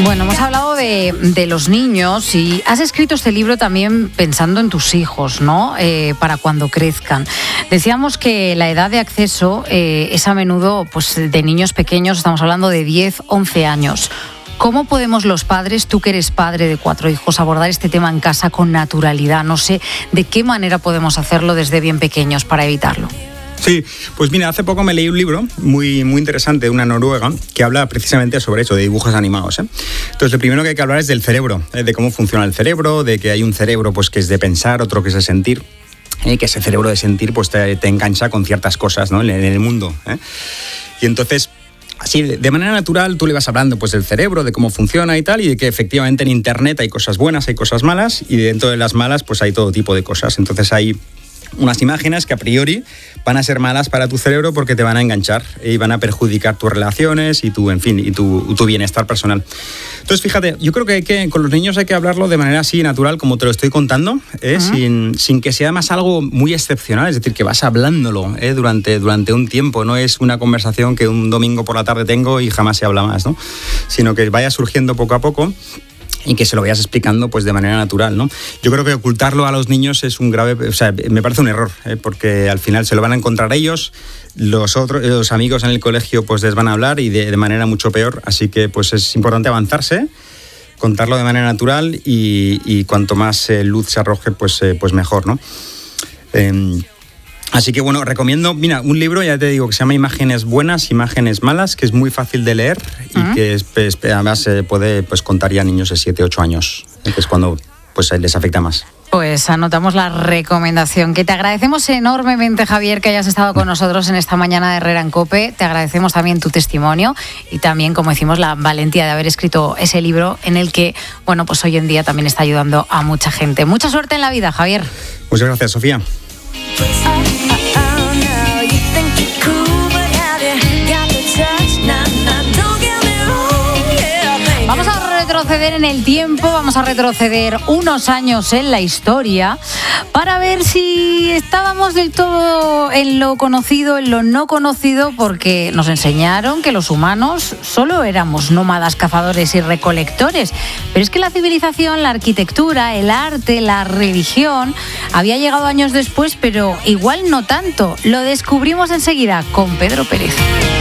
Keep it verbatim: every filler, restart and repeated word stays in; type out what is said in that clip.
Bueno, hemos hablado de, de los niños y has escrito este libro también pensando en tus hijos, ¿no? Eh, para cuando crezcan. Decíamos que la edad de acceso eh, es a menudo pues, de niños pequeños, estamos hablando de diez, once años. ¿Cómo podemos los padres, tú que eres padre de cuatro hijos, abordar este tema en casa con naturalidad? No sé de qué manera podemos hacerlo desde bien pequeños para evitarlo. Sí, pues mira, hace poco me leí un libro muy, muy interesante de una noruega que habla precisamente sobre eso, de dibujos animados, ¿eh? Entonces, lo primero que hay que hablar es del cerebro, ¿eh? De cómo funciona el cerebro, de que hay un cerebro pues, que es de pensar, otro que es de sentir, ¿eh? Que ese cerebro de sentir pues, te, te engancha con ciertas cosas, ¿no? en, en el mundo, ¿eh? Y entonces, así, de manera natural, tú le vas hablando pues, del cerebro, de cómo funciona y tal, y de que efectivamente en Internet hay cosas buenas, hay cosas malas, y dentro de las malas pues hay todo tipo de cosas. Entonces hay unas imágenes que a priori van a ser malas para tu cerebro porque te van a enganchar y van a perjudicar tus relaciones y tu, en fin, y tu, tu bienestar personal. Entonces, fíjate, yo creo que, hay que con los niños hay que hablarlo de manera así natural, como te lo estoy contando, ¿eh? uh-huh. sin, sin que sea más algo muy excepcional, es decir, que vas hablándolo ¿eh? durante, durante un tiempo, no es una conversación que un domingo por la tarde tengo y jamás se habla más, ¿no? Sino que vaya surgiendo poco a poco y que se lo vayas explicando pues de manera natural, ¿no? Yo creo que ocultarlo a los niños es un grave, o sea, me parece un error, ¿eh? Porque al final se lo van a encontrar ellos, los otros, los amigos en el colegio pues les van a hablar y de, de manera mucho peor, así que pues es importante avanzarse, contarlo de manera natural y, y cuanto más eh, luz se arroje pues, eh, pues mejor, ¿no? Eh, Así que bueno, recomiendo, mira, un libro, ya te digo, que se llama Imágenes Buenas, Imágenes Malas, que es muy fácil de leer y uh-huh. que es, pues, además se eh, puede pues, contar ya a niños de siete, ocho años, que es cuando pues, les afecta más. Pues anotamos la recomendación, que te agradecemos enormemente, Javier, que hayas estado con nosotros en esta mañana de Herrera en COPE. Te agradecemos también tu testimonio y también, como decimos, la valentía de haber escrito ese libro en el que, bueno, pues hoy en día también está ayudando a mucha gente. Mucha suerte en la vida, Javier. Muchas gracias, Sofía. Vamos a retroceder en el tiempo, vamos a retroceder unos años en la historia para ver si estábamos del todo en lo conocido, en lo no conocido, porque nos enseñaron que los humanos solo éramos nómadas, cazadores y recolectores. Pero es que la civilización, la arquitectura, el arte, la religión había llegado años después, pero igual no tanto. Lo descubrimos enseguida con Pedro Pérez.